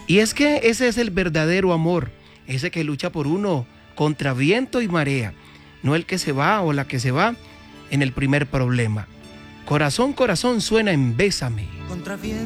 Y es que ese es el verdadero amor, ese que lucha por uno contra viento y marea, no el que se va o la que se va en el primer problema. Corazón, corazón suena en Bésame. Contra viento